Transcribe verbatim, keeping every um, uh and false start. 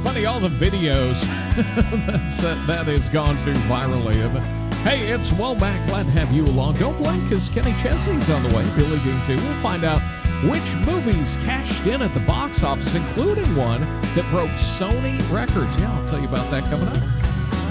funny, all the videos that's, uh, that has gone too virally. Hey, it's Womack. Glad to have you along. Don't blink, because Kenny Chesney's on the way. Billy Dean, too. We'll find out which movies cashed in at the box office, including one that broke Sony records. Yeah, I'll tell you about that coming up.